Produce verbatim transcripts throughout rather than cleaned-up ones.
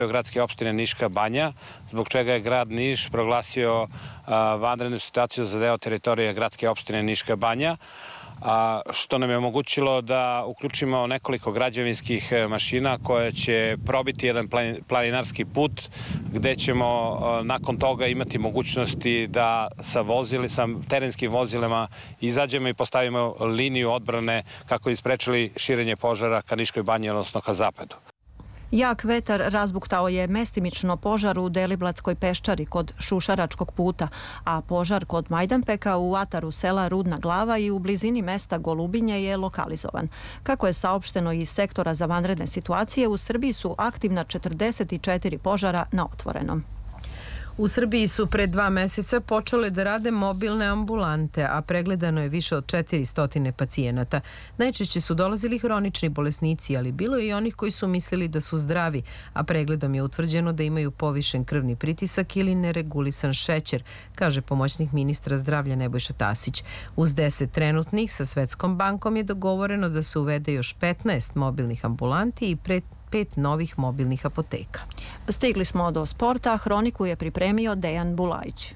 gradske opštine Niška banja, zbog čega je grad Niš proglasio vanrednu situaciju za deo teritorije gradske opštine Niška banja, što nam je omogućilo da uključimo nekoliko građevinskih mašina koje će probiti jedan planinarski put gde ćemo nakon toga imati mogućnosti da sa vozili, sa terenskim vozilima izađemo i postavimo liniju odbrane kako bi sprečili širenje požara ka Niškoj banji, odnosno ka zapadu. Jak vetar razbuktao je mestimično požar u Deliblatskoj peščari kod Šušaračkog puta, a požar kod Majdanpeka u ataru sela Rudna Glava i u blizini mesta Golubinje je lokalizovan. Kako je saopšteno iz sektora za vanredne situacije, u Srbiji su aktivna četrdeset četiri požara na otvorenom. U Srbiji su pre dva meseca počele da rade mobilne ambulante, a pregledano je više od četiristo pacijenata. Najčešće su dolazili hronični bolesnici, ali bilo je i onih koji su mislili da su zdravi, a pregledom je utvrđeno da imaju povišen krvni pritisak ili neregulisan šećer, kaže pomoćnik ministra zdravlja Nebojša Tasić. Uz deset trenutnih sa Svetskom bankom je dogovoreno da se uvede još petnaest mobilnih ambulanti i pre pet novih mobilnih apoteka. Stigli smo do sporta, hroniku je pripremio Dejan Bulajić.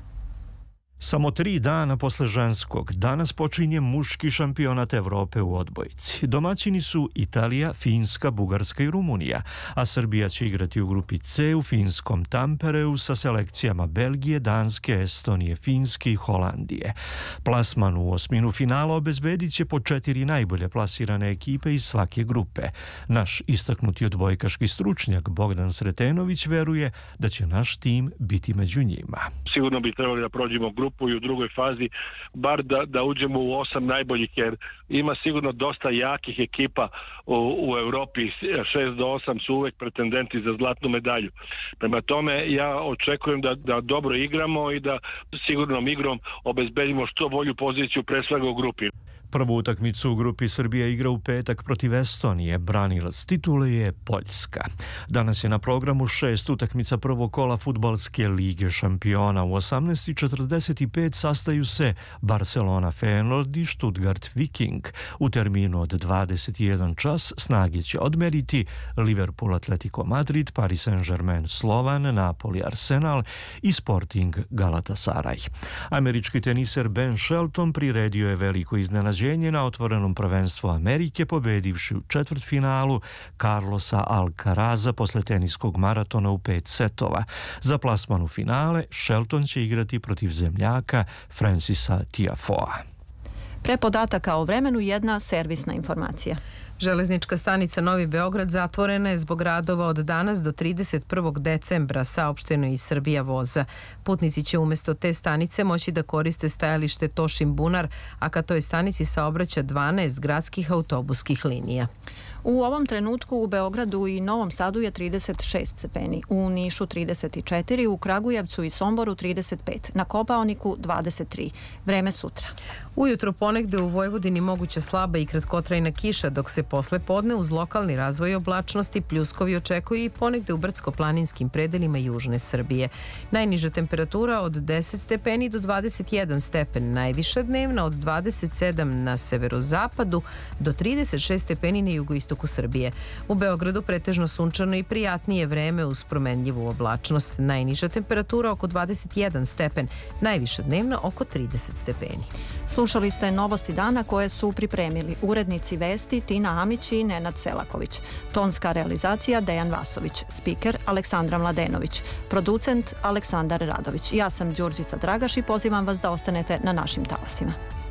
Samo tri dana posle ženskog, danas počinje muški šampionat Evrope u odbojci. Domaćini su Italija, Finska, Bugarska i Rumunija, a Srbija će igrati u grupi C u finskom Tampereu sa selekcijama Belgije, Danske, Estonije, Finske i Holandije. Plasman u osminu finala obezbedit će po četiri najbolje plasirane ekipe iz svake grupe. Naš istaknuti odbojkaški stručnjak Bogdan Sretenović veruje da će naš tim biti među njima. Sigurno bi trebali da prođemo grupu i u drugoj fazi, bar da, da uđemo u osam najboljih, jer ima sigurno dosta jakih ekipa u, u Evropi, šest do osam su uvek pretendenti za zlatnu medalju. Prema tome, ja očekujem da, da dobro igramo i da sigurnom igrom obezbedimo što bolju poziciju pre svega u grupi. Prvu utakmicu u grupi Srbija igra u petak protiv Estonije, branilac titule je Poljska. Danas je na programu šest utakmica prvog kola fudbalske lige šampiona. U osamnaest i četrdeset pet sastaju se Barcelona Feyenoord i Stuttgart Viking. U terminu od dvadeset jedan čas snage će odmeriti Liverpool Atletico Madrid, Paris Saint-Germain Slovan, Napoli Arsenal i Sporting Galatasaray. Američki teniser Ben Shelton priredio je veliko iznenađenje na otvorenom prvenstvu Amerike, pobedivši u četvrtfinalu Carlosa Alcaraza posle teniskog maratona u pet setova. Za plasman u finale Shelton će igrati protiv zemljaka Francisa Tiafoea. Pre podataka o vremenu jedna servisna informacija. Železnička stanica Novi Beograd zatvorena je zbog radova od danas do trideset prvog decembra, saopšteno iz Srbija voza. Putnici će umesto te stanice moći da koriste stajalište Tošin Bunar, a ka toj stanici saobraća dvanaest gradskih autobuskih linija. U ovom trenutku u Beogradu i Novom Sadu je trideset šest stepeni, u Nišu trideset četiri, u Kragujevcu i Somboru trideset pet, na Kopaoniku dvadeset tri. Vreme sutra. Ujutro ponegde u Vojvodini moguća slaba i kratkotrajna kiša, dok se posle podne uz lokalni razvoj oblačnosti pljuskovi očekuju i ponegde u brdsko-planinskim predelima južne Srbije. Najniža temperatura od deset stepeni do dvadeset jedan stepen, najviša dnevna od dvadeset sedam na severozapadu do trideset šest stepeni na jugoistoku Srbije. U Beogradu pretežno sunčano i prijatnije vreme uz promenljivu oblačnost. Najniža temperatura oko dvadeset jedan stepen, najviša dnevna oko trideset stepeni. Slušali ste novosti dana koje su pripremili urednici vesti Tina Amić i Nenad Selaković. Tonska realizacija Dejan Vasović, spiker Aleksandra Mladenović, producent Aleksandar Radović. Ja sam Đurđica Dragaš i pozivam vas da ostanete na našim talasima.